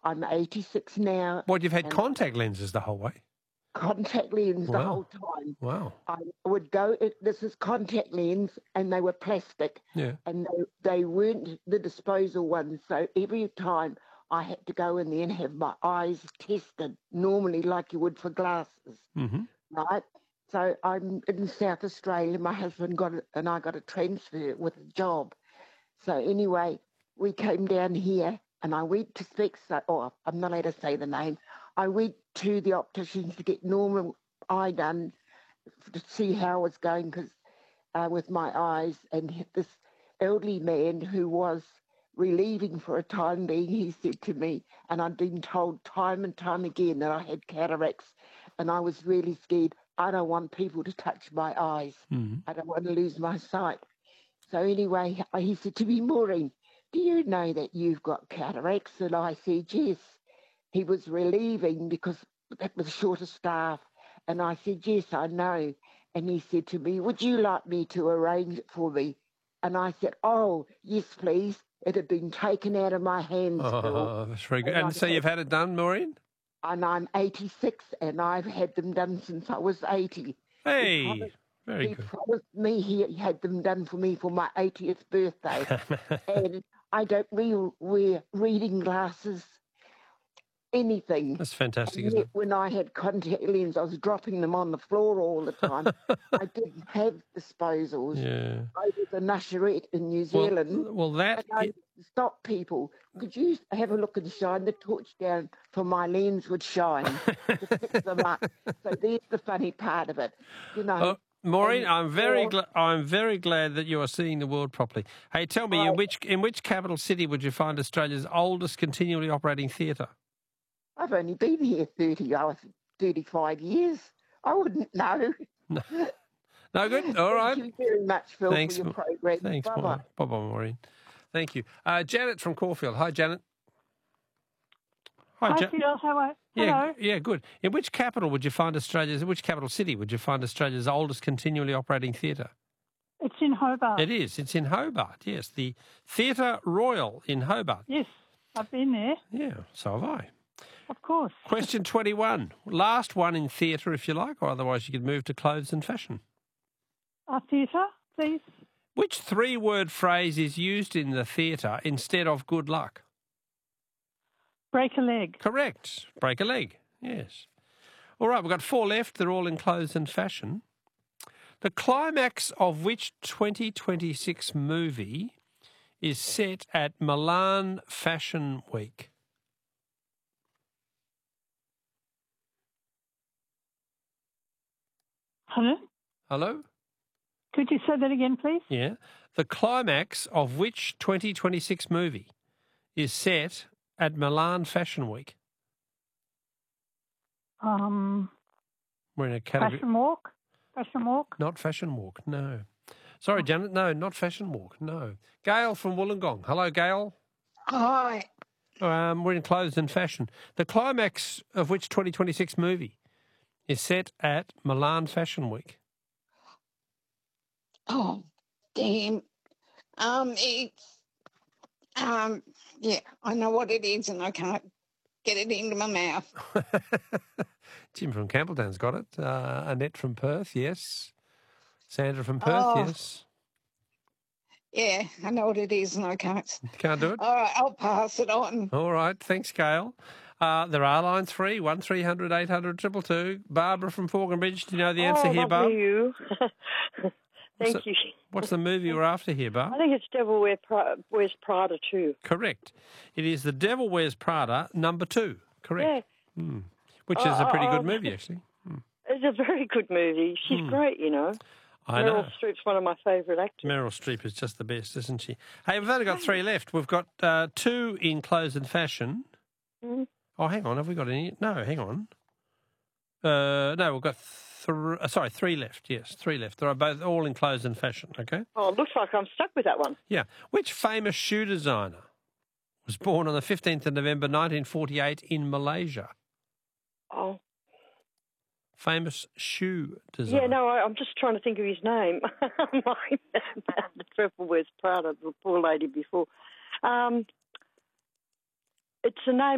I'm 86 now. What, you've had and contact lenses the whole way? Contact lens the Wow. whole time. Wow. I would go, this is contact lens, and they were plastic. Yeah. And they weren't the disposal ones. So every time I had to go in there and have my eyes tested, normally like you would for glasses, Mm-hmm. right? So I'm in South Australia. My husband got it, and I got a transfer with a job. So anyway, we came down here, and I went to I'm not allowed to say the name. I went to the opticians to get normal eye done to see how it's going with my eyes. And this elderly man who was relieving for a time being, he said to me, and I'd been told time and time again that I had cataracts, and I was really scared. I don't want people to touch my eyes. Mm-hmm. I don't want to lose my sight. So anyway, he said to me, Maureen, do you know that you've got cataracts? And I said, yes. He was relieving because that was short of staff. And I said, yes, I know. And he said to me, would you like me to arrange it for me? And I said, oh, yes, please. It had been taken out of my hands, Phil. Oh, that's very good. And so you've had it done, Maureen? And I'm 86, and I've had them done since I was 80. Hey, very He good. promised me he had them done for me for my 80th birthday. And I don't wear reading glasses, anything. That's fantastic, And isn't yet it? when I had contact lenses, I was dropping them on the floor all the time. I didn't have disposals. Yeah. I was a usherette in New Zealand. Well, that... And I stopped people. Could you have a look and shine the torch down for my lens would shine to fix them up? So there's the funny part of it, you know. Maureen, I'm very glad that you are seeing the world properly. Hey, tell me, in which capital city would you find Australia's oldest continually operating theatre? I've only been here 35 years. I wouldn't know. No good? All right. Thank you very much, Phil, Thanks, for your program. Thanks, Bye-bye. Bye-bye, Maureen. Thank you. Janet from Caulfield. Hi, Janet. Hi, Phil. Hello. Yeah, good. In which capital which capital city would you find Australia's oldest continually operating theatre? It's in Hobart. It is. It's in Hobart, yes. The Theatre Royal in Hobart. Yes, I've been there. Yeah, so have I. Of course. Question 21. Last one in theatre, if you like, or otherwise you could move to clothes and fashion. Theatre, please. Which three-word phrase is used in the theatre instead of good luck? Break a leg. Correct. Break a leg, yes. All right, we've got 4 left. They're all in clothes and fashion. The climax of which 2026 movie is set at Milan Fashion Week? Hello? Hello? Could you say that again, please? Yeah. The climax of which 2026 movie is set at Milan Fashion Week? We're in a category. Fashion Walk? Fashion Walk? Not Fashion Walk, no. Sorry, Janet, no, not Fashion Walk, no. Gail from Wollongong. Hello, Gail. Hi. We're in clothes and fashion. The climax of which 2026 movie is set at Milan Fashion Week? Oh, damn. Yeah, I know what it is and I can't get it into my mouth. Jim from Campbelltown's got it. Annette from Perth, yes. Sandra from Perth, yes. Yeah, I know what it is and I can't. Can't do it? All right, I'll pass it on. All right, thanks, Gail. There are lines 3, 1300 800 222. Barbara from Forganbridge, do you know the answer here, Barb? You. Thank you. What's the movie we're after here, Barb? I think it's Devil Wears Prada 2. Correct. It is The Devil Wears Prada #2. Correct. Yeah. Which is a pretty good movie, actually. It's a very good movie. She's great, you know. I know. Meryl Streep's one of my favourite actors. Meryl Streep is just the best, isn't she? Hey, we've only got 3 left. We've got 2 in clothes and fashion. Oh, hang on. Have we got any? No, hang on. No, we've got 3 left. Yes, 3 left. They're both all in clothes and fashion, okay? Oh, it looks like I'm stuck with that one. Yeah. Which famous shoe designer was born on the 15th of November 1948 in Malaysia? Oh. Famous shoe designer. Yeah, no, I'm just trying to think of his name. The Devil Wears Prada, the poor lady before. It's a name